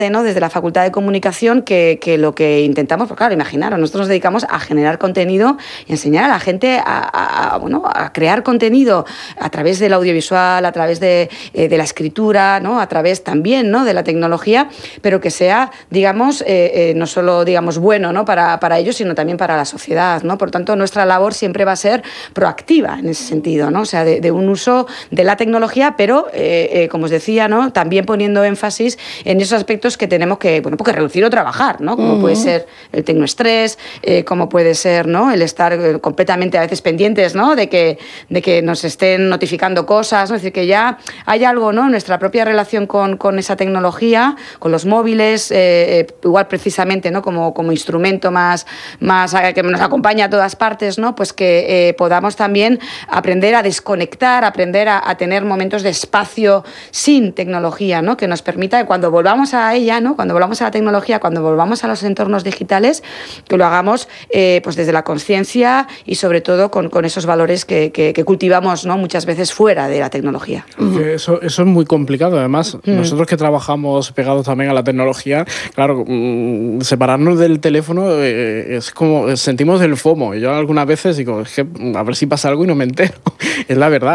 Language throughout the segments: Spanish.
¿no? Desde la Facultad de Comunicación que lo que intentamos, pues claro, imaginaros, nosotros nos dedicamos a generar contenido y enseñar a la gente a crear contenido a través del audiovisual, a través de la escritura, ¿no? A través también, ¿no? De la tecnología, pero que sea, digamos, no solo, digamos, bueno, ¿no? para ellos, sino también para la sociedad, ¿no? Por tanto, nuestra labor siempre va a ser proactiva en ese sentido, ¿no? O sea, de un uso de la tecnología, pero, como os decía, ¿no? También poniendo énfasis en esos aspectos que tenemos que, bueno, pues reducir o trabajar, ¿no? Como puede ser el tecnoestrés, como puede ser, ¿no? El estar completamente a veces pendientes, ¿no? De que nos estén notificando cosas, ¿no? Es decir, que ya hay algo, ¿no? En nuestra propia relación con esa tecnología, con los móviles, igual precisamente, ¿no? Como instrumento más que nos acompaña a todas partes, ¿no? Pues que podamos también aprender a desconectar, aprender a tener momentos de espacio sin tecnología, ¿no? Que nos permita que cuando volvamos a ella, ¿no? Cuando volvamos a la tecnología, cuando volvamos a los entornos digitales, que lo hagamos pues desde la conciencia y sobre todo con esos valores que cultivamos, ¿no? Muchas veces fuera de la tecnología. Eso es muy complicado. Además, nosotros que trabajamos pegados también a la tecnología, claro, separarnos del teléfono es como sentimos el FOMO. Yo algunas veces digo, es que a ver si pasa algo y no me entero. Es la verdad,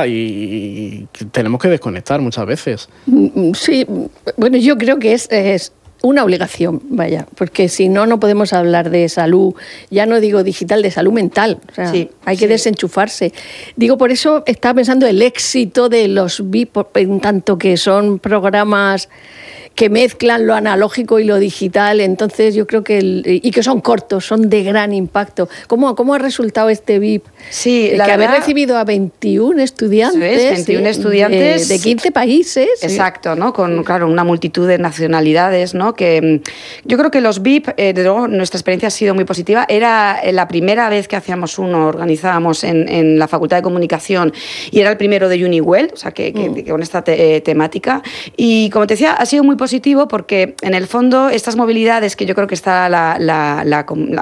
y tenemos que desconectar muchas veces. Sí, bueno, yo creo que es una obligación, vaya, porque si no, no podemos hablar de salud, ya no digo digital, de salud mental. O sea, sí, hay que desenchufarse. Digo, por eso estaba pensando el éxito de los VIP, en tanto que son programas que mezclan lo analógico y lo digital, entonces yo creo y que son cortos, son de gran impacto. ¿Cómo ha resultado este VIP? Sí, que haber recibido a 21 estudiantes, 21 estudiantes de 15 países. Exacto, ¿no? Con, claro, una multitud de nacionalidades, ¿no? Que yo creo que los VIP, desde luego, nuestra experiencia ha sido muy positiva. Era la primera vez que hacíamos uno, organizábamos en la Facultad de Comunicación, y era el primero de UniWell, o sea, que con esta temática. Y como te decía, ha sido muy positivo porque, en el fondo, estas movilidades que yo creo que está la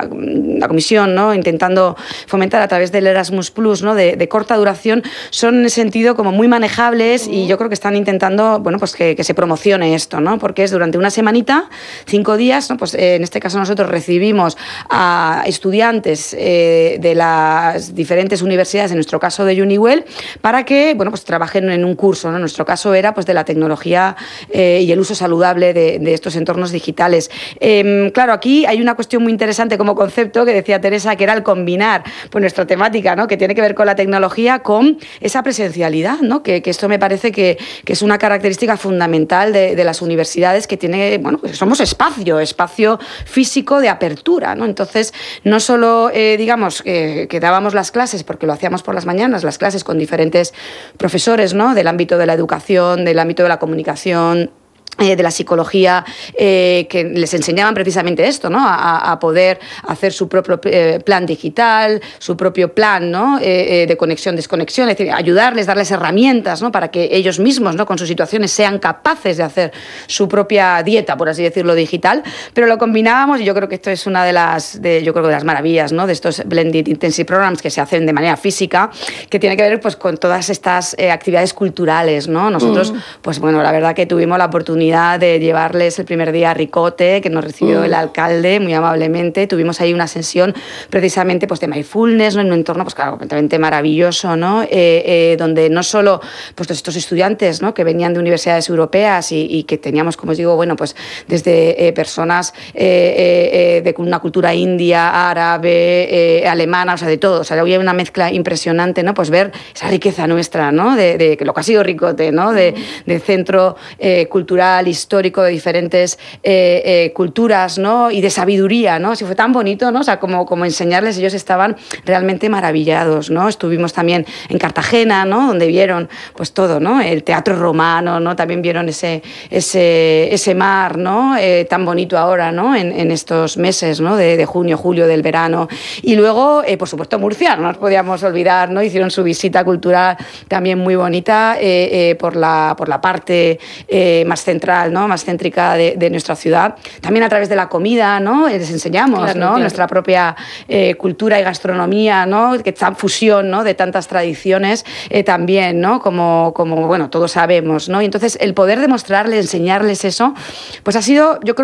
comisión, ¿no? Intentando fomentar a través del Erasmus Plus, ¿no? de corta duración, son en ese sentido como muy manejables, y yo creo que están intentando, bueno, pues que se promocione esto, ¿no? Porque es durante una semanita, 5 días, ¿no? Pues en este caso nosotros recibimos a estudiantes de las diferentes universidades, en nuestro caso de UniWell, para que, bueno, pues trabajen en un curso, ¿no? En nuestro caso era pues de la tecnología y el uso saludable de estos entornos digitales. Claro, aquí hay una cuestión muy interesante como concepto que decía Teresa, que era el combinar pues nuestra temática, ¿no? Que tiene que ver con la tecnología, con esa presencialidad, ¿no? Que esto me parece que es una característica fundamental de las universidades, que tiene, bueno, pues somos espacio físico de apertura, ¿no? Entonces, no solo, digamos, que dábamos las clases, porque lo hacíamos por las mañanas, las clases con diferentes profesores, ¿no? Del ámbito de la educación, del ámbito de la comunicación, de la psicología, que les enseñaban precisamente esto, ¿no? A poder hacer su propio plan digital, su propio plan, ¿no? De conexión, desconexión, es decir, ayudarles, darles herramientas, ¿no? Para que ellos mismos, ¿no? Con sus situaciones sean capaces de hacer su propia dieta, por así decirlo, digital, pero lo combinábamos, y yo creo que esto es una de las maravillas, ¿no? De estos Blended Intensive Programs que se hacen de manera física, que tiene que ver pues con todas estas actividades culturales, ¿no? Nosotros, pues bueno, la verdad que tuvimos la oportunidad de llevarles el primer día a Ricote, que nos recibió el alcalde muy amablemente. Tuvimos ahí una sesión precisamente pues de mindfulness, ¿no? En un entorno pues claro, completamente maravilloso, ¿no? Donde no solo pues estos estudiantes, ¿no? Que venían de universidades europeas y que teníamos, como os digo, bueno, pues desde personas de una cultura india, árabe, alemana, o sea, de todo. O sea, había una mezcla impresionante, ¿no? Pues ver esa riqueza nuestra, ¿no? De lo que ha sido Ricote, ¿no? De centro cultural, histórico, de diferentes culturas, ¿no? Y de sabiduría, ¿no? Así fue tan bonito, ¿no? O sea, como enseñarles, ellos estaban realmente maravillados, ¿no? Estuvimos también en Cartagena, ¿no? Donde vieron pues todo, ¿no? El teatro romano, ¿no? También vieron ese mar, ¿no? Tan bonito ahora, ¿no? En estos meses, ¿no? De junio, julio, del verano. Y luego, por supuesto, Murcia, no nos podíamos olvidar, ¿no? Hicieron su visita cultural también muy bonita por la parte más central central, ¿no? Más céntrica de nuestra ciudad. También a través de la comida, ¿no? Les enseñamos, claro, ¿no? Claro. Nuestra propia cultura y gastronomía, ¿no? Que está en fusión, ¿no? De tantas tradiciones también, ¿no? Como bueno, todos sabemos, ¿no? Y entonces el poder demostrarles, enseñarles eso, pues ha sido, yo creo,